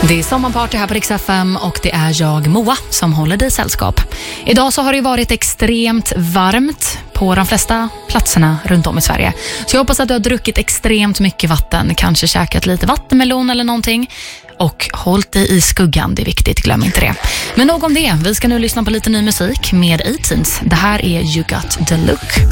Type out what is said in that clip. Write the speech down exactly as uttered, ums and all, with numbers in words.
Det är sommarparty här på Rix F M och det är jag, Moa, som håller dig sällskap. Idag så har det varit extremt varmt på de flesta platserna runt om i Sverige. Så jag hoppas att du har druckit extremt mycket vatten, kanske käkat lite vattenmelon eller någonting. Och hållt dig i skuggan, det är viktigt, glöm inte det. Men nog om det, vi ska nu lyssna på lite ny musik med A-Teens. Det här är You Got The Look.